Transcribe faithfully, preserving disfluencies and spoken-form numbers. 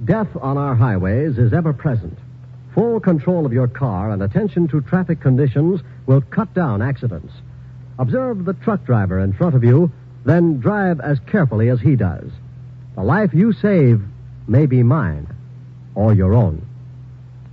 Death on our highways is ever present. Full control of your car and attention to traffic conditions will cut down accidents. Observe the truck driver in front of you, then drive as carefully as he does. The life you save may be mine or your own.